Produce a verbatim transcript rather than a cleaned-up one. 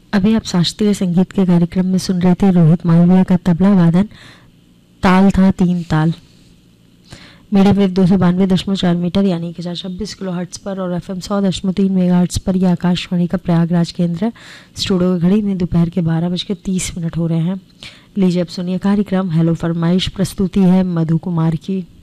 अभी आप शास्त्रीय संगीत के कार्यक्रम में सुन रहे थे रोहित मालवीय का तबला वादन। ताल था तीन ताल। मीडियम वेव दो सौ बानवे दशमलव चार मीटर यानी कि चार छब्बीस किलो हर्ट्स पर और एफ एम सौ दशमलव तीन मेगा हर्ट्स पर यह आकाशवाणी का प्रयागराज केंद्र है। स्टूडियो की घड़ी में दोपहर के बारह बज के तीस मिनट हो रहे हैं। लीजिए अब सुनिए कार्यक्रम हेलो फरमाइश। प्रस्तुति है मधु कुमार की।